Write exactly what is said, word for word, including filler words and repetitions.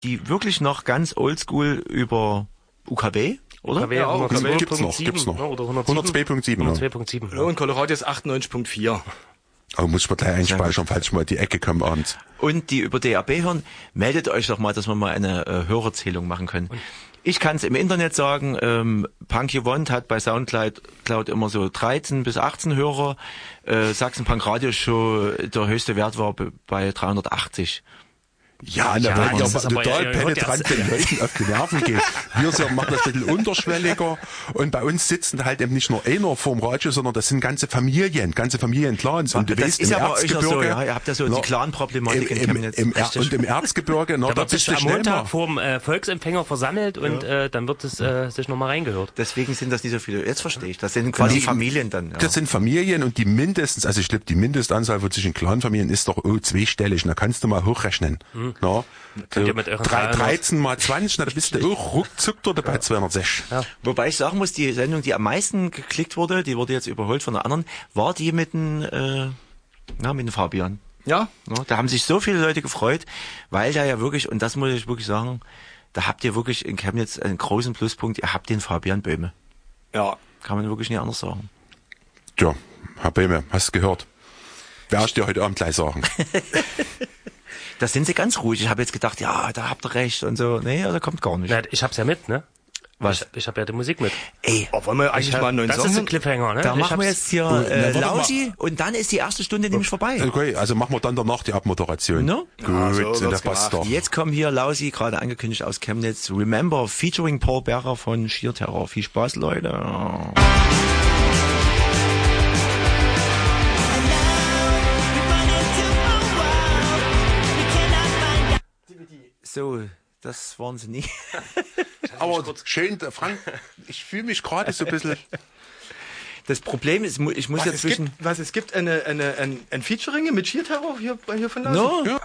die wirklich noch ganz oldschool über U K W, oder? U K W, Ja, U K W gibt's noch, gibt's noch. Oder hundertzwei Punkt sieben. hundertzwei Punkt sieben. Ja, und Colorado ist achtundneunzig Punkt vier. Oh, muss ich mal gleich einspeichern, falls ich mal in die Ecke komme abends. Und die über D A B hören, meldet euch doch mal, dass wir mal eine äh, Hörerzählung machen können. Und ich kann es im Internet sagen, ähm, Punk You Want hat bei Soundcloud Cloud immer so dreizehn bis achtzehn Hörer. Äh, Sachsen Punk Radio Show, der höchste Wert war bei dreihundertachtzig. Ja, ja, weil ihr total total penetrant den Leuten auf die Nerven geht. Wir so machen das ein bisschen unterschwelliger und bei uns sitzen halt eben nicht nur einer vorm Radio, sondern das sind ganze Familien, ganze Familienclans. Und du das weißt, ist im ja bei euch ja so, Erzgebirge, ja, ihr habt ja so no, die Clan-Problematik im, in Chemnitz. Im, im, und im Erzgebirge, no, da da wird bist sich du am schnell Montag mal. vorm äh, Volksempfänger versammelt und äh, dann wird es äh, sich nochmal reingehört. Deswegen sind das nicht so viele. Jetzt verstehe ich. Das sind quasi Die, Familien dann. Ja. Das sind Familien und die mindestens, also ich glaube, die Mindestanzahl von zwischen Clanfamilien ist doch oh, zweistellig. Da kannst du mal hochrechnen. Hm. No? Könnt ihr mit euren Drei, dreizehn mal zwanzig, na, da bist du auch ruckzuck dort bei zweihundertsechs. Ja. Wobei ich sagen muss, die Sendung, die am meisten geklickt wurde, die wurde jetzt überholt von einer anderen, war die mit dem, äh, na, mit dem Fabian. Ja. Ja, da haben sich so viele Leute gefreut, weil da ja wirklich, und das muss ich wirklich sagen, da habt ihr wirklich in Chemnitz einen großen Pluspunkt, ihr habt den Fabian Böhme. Ja. Kann man wirklich nicht anders sagen. Tja, Herr Böhme, hast du gehört? Werde ich dir heute Abend gleich sagen. Da sind sie ganz ruhig. Ich habe jetzt gedacht, ja, da habt ihr recht und so. Nee, da kommt gar nicht. Na, ich hab's ja mit, ne? Was? Ich, ich habe ja die Musik mit. Ey, Oh, wollen wir eigentlich Ich hab, mal einen neuen das Song ist hören? ein Cliffhanger, ne? da Ich machen wir hab's- jetzt hier Gut, äh, na, warte Lausi und dann ist die erste Stunde nämlich vorbei. Okay, also machen wir dann danach die Abmoderation. No? Gut, Ja, so so der passt doch. Jetzt kommen hier Lausi, gerade angekündigt aus Chemnitz, Remember, featuring Paul Berger von Sheer Terror. Viel Spaß, Leute. So, das waren sie nie. Aber schön, Frank, ich fühle mich gerade so ein bisschen... Das Problem ist, ich muss Was, ja es zwischen... gibt, was, es gibt eine, eine, ein, ein Featuring mit Sheer Terror hier, hier von Lausi? No? Ja.